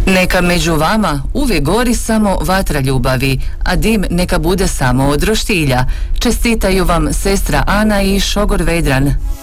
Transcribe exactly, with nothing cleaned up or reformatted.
Neka među vama uvijek gori samo vatra ljubavi, a dim neka bude samo od roštilja. Čestitaju vam sestra Ana i šogor Vedran.